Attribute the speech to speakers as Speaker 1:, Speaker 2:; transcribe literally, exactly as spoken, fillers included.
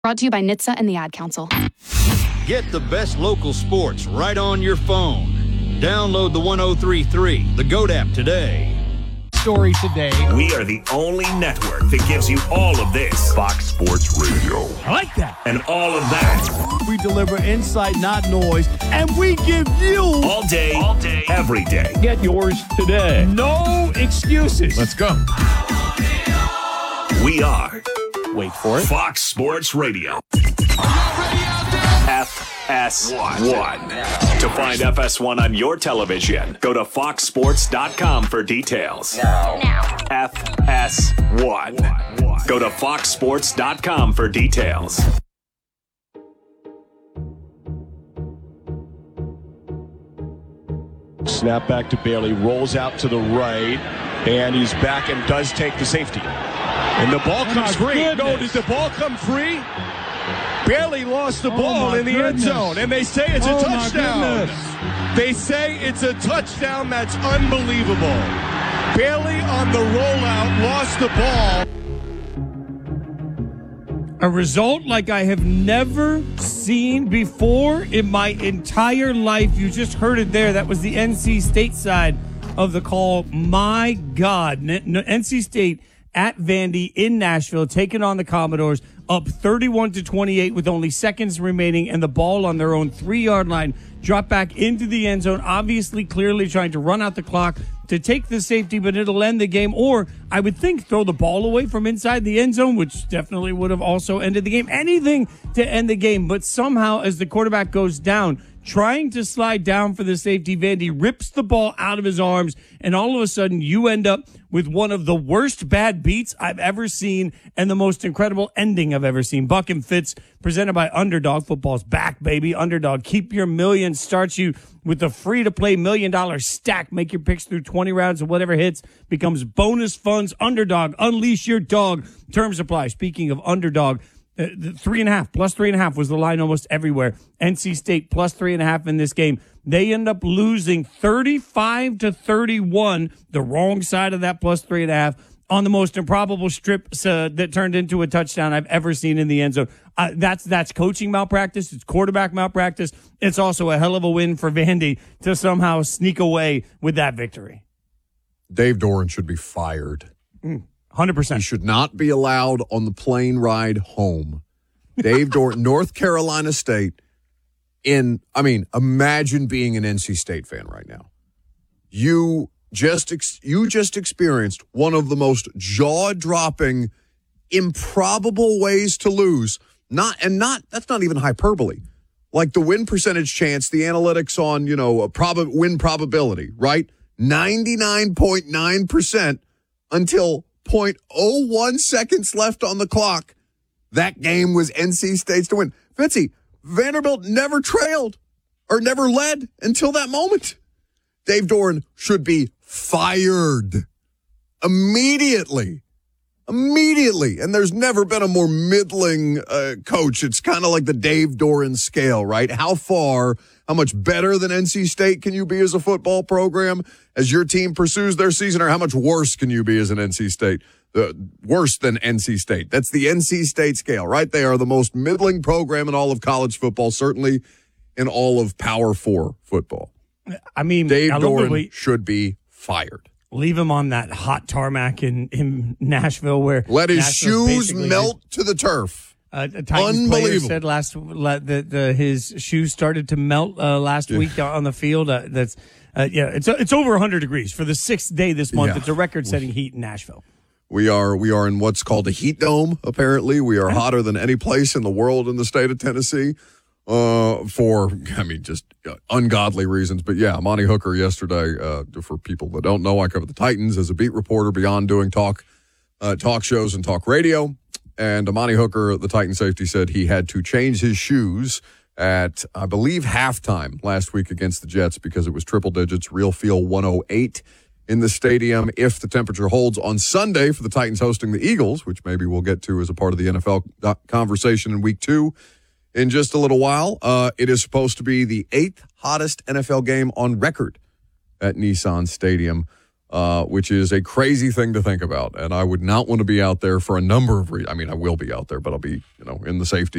Speaker 1: Brought to you by N H T S A and the Ad Council.
Speaker 2: Get the best local sports right on your phone. Download the one oh three point three, the GOAT app today.
Speaker 3: Story today.
Speaker 4: We are the only network that gives you all of this. Fox Sports Radio.
Speaker 3: I like that.
Speaker 4: And all of that.
Speaker 3: We deliver insight, not noise, and we give you
Speaker 4: all day, all day, every day.
Speaker 5: Get yours today.
Speaker 3: No excuses.
Speaker 5: Let's go.
Speaker 4: We are.
Speaker 5: Wait for it.
Speaker 4: Fox Sports Radio. F S one. To find F S one on your television, go to fox sports dot com for details.
Speaker 6: Now. Now.
Speaker 4: F S one. Go to fox sports dot com for details.
Speaker 7: Snap back to Bailey, rolls out to the right, and he's back and does take the safety. And the ball
Speaker 3: oh
Speaker 7: comes free.
Speaker 3: Goodness.
Speaker 7: No, did the ball come free? Bailey lost the ball
Speaker 3: oh
Speaker 7: in the
Speaker 3: goodness.
Speaker 7: end zone, and they say it's a
Speaker 3: oh
Speaker 7: touchdown. They say it's a touchdown. That's unbelievable. Bailey on the rollout lost the ball.
Speaker 3: A result like I have never seen before in my entire life. You just heard it there. That was the N C State side of the call. My God. N C State at Vandy in Nashville, taking on the Commodores, up thirty-one to twenty-eight with only seconds remaining, and the ball on their own three-yard line dropped back into the end zone, obviously clearly trying to run out the clock to take the safety, but it'll end the game. Or I would think throw the ball away from inside the end zone, which definitely would have also ended the game. Anything to end the game, but somehow as the quarterback goes down, trying to slide down for the safety, Vandy rips the ball out of his arms, and all of a sudden you end up with one of the worst bad beats I've ever seen and the most incredible ending I've ever seen. Buck and Fitz, presented by Underdog. Football's back, baby. Underdog. Keep your million. Starts you with the free-to-play million-dollar stack. Make your picks through twenty rounds, and whatever hits becomes bonus funds. Underdog. Unleash your dog. Terms apply. Speaking of Underdog, Uh, the three and a half, plus three and a half was the line almost everywhere. N C State plus three and a half in this game. They end up losing thirty-five to thirty-one, the wrong side of that plus three and a half, on the most improbable strip uh, that turned into a touchdown I've ever seen in the end zone. Uh, that's that's coaching malpractice. It's quarterback malpractice. It's also a hell of a win for Vandy to somehow sneak away with that victory.
Speaker 8: Dave Doeren should be fired.
Speaker 3: Mm. one hundred percent.
Speaker 8: He should not be allowed on the plane ride home. Dave Doeren, North Carolina State, in, I mean, imagine being an N C State fan right now. You just, ex, you just experienced one of the most jaw-dropping, improbable ways to lose. Not, and not, that's not even hyperbole. Like the win percentage chance, the analytics on, you know, a prob- win probability, right? ninety-nine point nine percent until zero point zero one seconds left on the clock. That game was N C State's to win. Fitzy, Vanderbilt never trailed or never led until that moment. Dave Doeren should be fired immediately. Immediately. And there's never been a more middling uh, coach. It's kind of like the Dave Doeren scale, right? How far, how much better than N C State can you be as a football program as your team pursues their season, or how much worse can you be as an N C State? Uh, worse than N C State. That's the N C State scale, right? They are the most middling program in all of college football, certainly in all of Power Four football.
Speaker 3: I mean,
Speaker 8: Dave
Speaker 3: I
Speaker 8: Doeren should be fired.
Speaker 3: Leave him on that hot tarmac in, in Nashville, where
Speaker 8: let his
Speaker 3: Nashville's
Speaker 8: shoes melt to the turf.
Speaker 3: Uh, a Titans player said last that the, his shoes started to melt uh, last yeah. week on the field. Uh, that's uh, yeah, it's it's over one hundred degrees for the sixth day this month. Yeah. It's a record-setting heat in Nashville.
Speaker 8: We are we are in what's called a heat dome. Apparently, we are hotter than any place in the world in the state of Tennessee. Uh, for, I mean, just uh, ungodly reasons. But yeah, Monty Hooker yesterday, uh, for people that don't know, I cover the Titans as a beat reporter beyond doing talk, uh, talk shows and talk radio. And Amani Hooker, the Titan safety, said he had to change his shoes at, I believe, halftime last week against the Jets because it was triple digits, real feel one oh eight in the stadium. If the temperature holds on Sunday for the Titans hosting the Eagles, which maybe we'll get to as a part of the N F L conversation in week two, in just a little while, uh, it is supposed to be the eighth hottest N F L game on record at Nissan Stadium. uh, which is a crazy thing to think about. And I would not want to be out there for a number of reasons. I mean, I will be out there, but I'll be, you know, in the safety